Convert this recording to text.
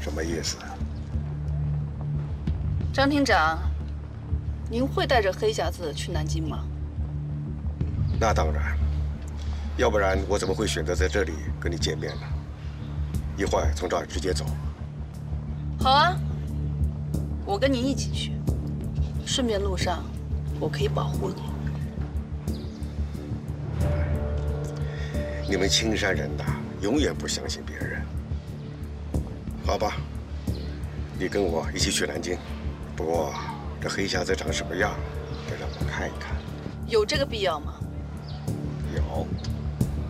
什么意思？ 张厅长，您会带着黑匣子去南京吗？ 那当然，要不然我怎么会选择在这里跟你见面呢？一会儿从这儿直接走。 好啊，我跟您一起去，顺便路上我可以保护你。 你们青山人呐，永远不相信别人。好吧，你跟我一起去南京。不过这黑匣子长什么样，得让我看一看。 有这个必要吗？